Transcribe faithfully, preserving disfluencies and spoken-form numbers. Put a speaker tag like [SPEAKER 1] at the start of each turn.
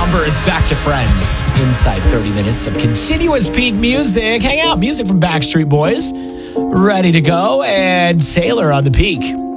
[SPEAKER 1] Remember, it's back to Friends. Inside thirty minutes of continuous peak music. Hang out, music from Backstreet Boys. Ready to go. And Taylor on the peak.